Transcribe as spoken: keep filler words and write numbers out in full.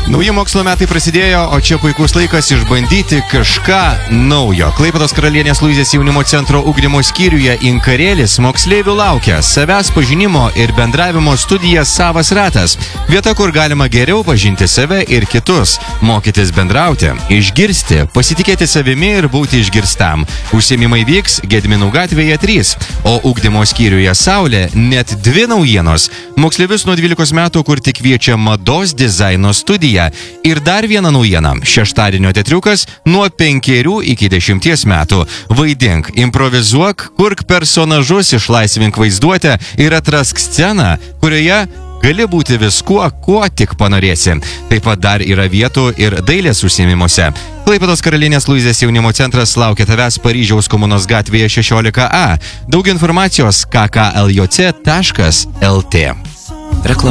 Nauji mokslo metai prasidėjo, o čia puikus laikas išbandyti kažką naujo. Klaipėdos Karalienės Luizės jaunimo centro ugdymo skyriuje Inkarėlis moksleivių laukia savęs pažinimo ir bendravimo studija Savas ratas. Vieta, kur galima geriau pažinti save ir kitus, mokytis bendrauti, išgirsti, pasitikėti savimi ir būti išgirstam. Užsiėmimai vyks Gedminų gatvėje trys, o ugdymo skyriuje Saulė net dvi naujienos. Moksleivius nuo dvylikos metų, kur tik kviečia mados dizaino studija. Ir dar viena naujiena. Šeštadienio teatriukas nuo penkerių iki dešimties metų. Vaidink, improvizuok, kurk personažus, išlaisvink vaizduotę ir atrask sceną, kurioje gali būti viskuo, kuo tik panorėsi. Taip pat dar yra vietų ir dailės užsiėmimuose. Klaipėdos Karalienės Luizės jaunimo centras laukia tavęs Paryžiaus Komunos gatvėje šešiolika A. Daug informacijos k k l j c taškas l t. Reklama.